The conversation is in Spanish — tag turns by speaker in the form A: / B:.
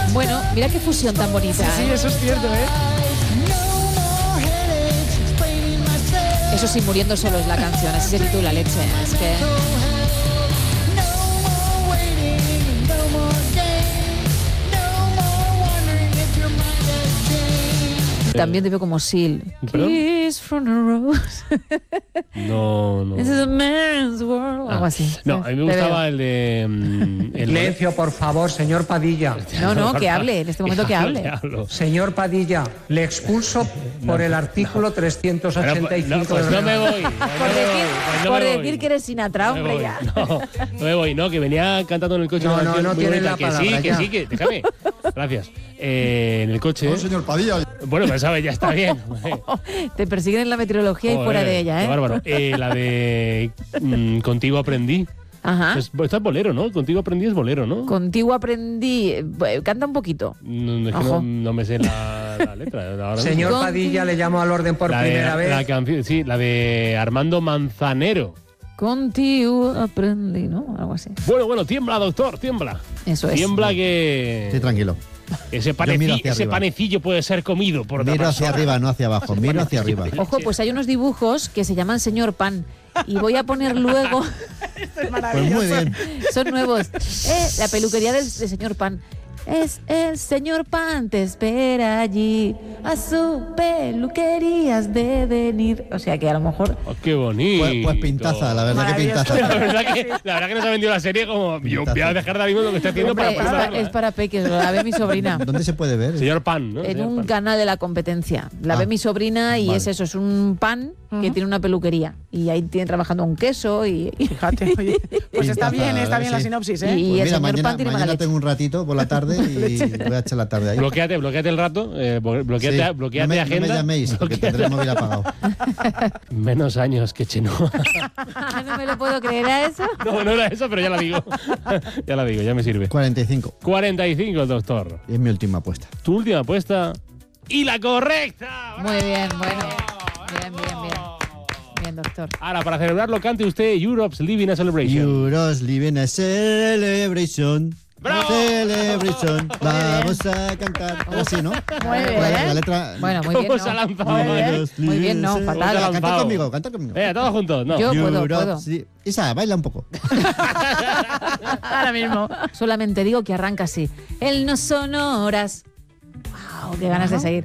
A: Bueno, mira qué fusión tan bonita.
B: Sí, eso es cierto, ¿eh?
A: Eso sí, muriendo solo es la canción, así se titula, leche. Es que... También te veo como Seal. Kiss from a rose.
C: No.
A: This is a man's world. Algo así.
C: No, a mí me gustaba el de...
D: Silencio, por favor, señor Padilla.
A: No, que hable, en este momento que hable.
D: Señor Padilla, le expulso por el artículo 385
C: pues no me voy.
A: Por decir que eres Sinatra, hombre, ya.
C: No me voy, no, que venía cantando en el coche.
D: No tiene la palabra.
C: Que sí, déjame. Gracias. En el coche.
E: No, señor Padilla.
C: Bueno, pues sabes, ya está bien.
A: Te persiguen en la meteorología y fuera de ella, ¿eh?
C: Qué bárbaro. La de Contigo aprendí.
A: Ajá.
C: Esto es bolero, ¿no? Contigo aprendí es bolero, ¿no?
A: Contigo aprendí. Canta un poquito.
C: No me sé la letra. Ahora
D: Señor
C: mismo.
D: Padilla, le llamo al orden por primera vez.
C: La canción, sí, la de Armando Manzanero.
A: Contigo aprendí, ¿no? Algo así.
C: Bueno, tiembla, doctor, tiembla.
A: Eso es.
C: Tiembla que...
E: Sí, tranquilo.
C: Ese panecillo puede ser comido por otra
E: Miro
C: persona.
E: hacia arriba, no hacia abajo. Miro hacia arriba.
A: Ojo, pues hay unos dibujos que se llaman Señor Pan. Y voy a poner luego...
B: Esto es
E: Pues
B: maravilloso.
E: muy bien.
A: Son nuevos. La peluquería del Señor Pan. Es el Señor Pan, te espera allí. A su peluquería has de venir. O sea que a lo mejor...
C: Oh, ¡qué bonito!
E: Pues pintaza, la verdad que pintaza.
C: La verdad que nos ha vendido la serie como... Yo voy a dejar de mismo lo que estoy haciendo
A: Hombre,
C: para ponerla.
A: es para peques, la ve mi sobrina.
E: ¿Dónde se puede ver?
C: Señor Pan, ¿no?
A: En
C: Señor
A: un
C: Pan.
A: canal de la competencia. La ve mi sobrina y
E: Vale.
A: es eso, es un pan que tiene una peluquería. Y ahí tiene trabajando un queso y...
B: Fíjate, oye. Pues está bien la
E: sí.
B: sinopsis, ¿eh?
A: Y
E: Pues
A: el
E: mira,
A: señor Pan tiene mala
E: mañana
A: leche.
E: tengo un ratito por la tarde y voy a echar la tarde ahí.
C: Bloquéate el rato, bloqueate
E: no
C: agenda.
E: me llaméis, porque tendré el móvil apagado.
C: Menos años que Chenoa.
A: No me lo puedo creer, ¿a eso?
C: No era eso, pero ya la digo. Ya me sirve.
E: 45.
C: 45, doctor.
E: Y es mi última apuesta.
C: Tu última apuesta. ¡Y la correcta!
A: Muy bien, bueno. Bien. Bien, doctor.
C: Ahora, para celebrarlo, cante usted Europe's Living a Celebration.
E: Euros living a celebration.
C: ¡Bravo!
E: Celebration. Vamos a cantar. Así, ¿no?
B: Muy bien.
E: La letra.
A: Bueno, muy bien.
C: ¿Cómo se ha
A: No.
C: lanzado?
A: Muy bien, no, fatal.
C: Canta
E: Canta conmigo, canta conmigo.
C: Todos juntos, no.
A: Yo puedo.
E: Europe's Isa, baila un poco.
B: Ahora mismo.
A: Solamente digo que arranca así. Él no son horas. ¡Wow! ¡Qué ganas de seguir!